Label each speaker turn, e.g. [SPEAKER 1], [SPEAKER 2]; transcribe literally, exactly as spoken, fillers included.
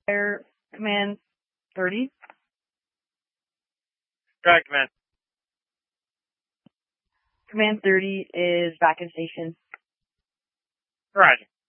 [SPEAKER 1] Air Command thirty.
[SPEAKER 2] Strike Command.
[SPEAKER 1] Command thirty is back in station.
[SPEAKER 2] Roger.